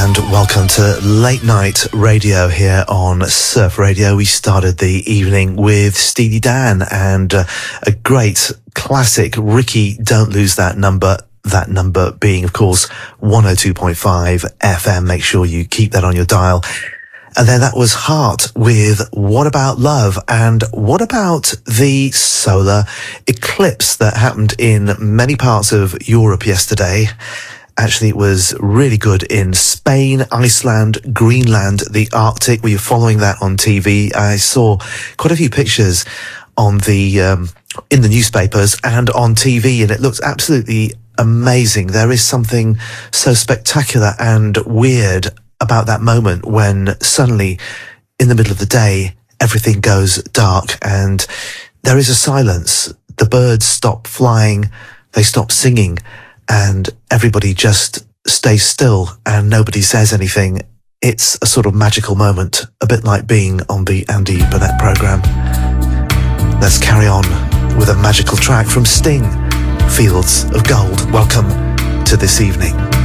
and welcome to Late Night Radio here on Surf Radio. We started the evening with Steely Dan and a great classic, Ricky, Don't Lose That Number. That number being, of course, 102.5 FM. Make sure you keep that on your dial. And then that was Heart with What About Love? And what about the solar eclipse that happened in many parts of Europe yesterday? Actually, it was really good in Spain, Iceland, Greenland, the Arctic. Were you following that on TV? I saw quite a few pictures on the in the newspapers and on TV, and it looks absolutely amazing. There is something so spectacular and weird about that moment when suddenly, in the middle of the day, everything goes dark and there is a silence. The birds stop flying, they stop singing, and everybody just stays still and nobody says anything. It's a sort of magical moment, a bit like being on the Andy Burnett program. Let's carry on with a magical track from Sting, Fields of Gold. Welcome to this evening.